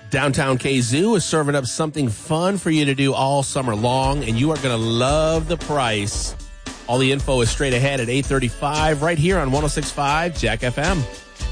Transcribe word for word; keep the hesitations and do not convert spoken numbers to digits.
Downtown Kazoo is serving up something fun for you to do all summer long, and you are going to love the price. All the info is straight ahead at eight thirty-five right here on one oh six point five Jack F M.